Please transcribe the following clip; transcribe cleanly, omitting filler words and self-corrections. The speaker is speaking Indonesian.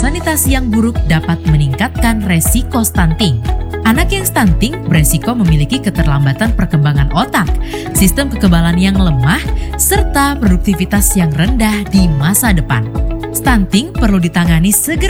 sanitasi yang buruk dapat meningkatkan resiko stunting. Anak yang stunting beresiko memiliki keterlambatan perkembangan otak, sistem kekebalan yang lemah, serta produktivitas yang rendah di masa depan. Stunting perlu ditangani segera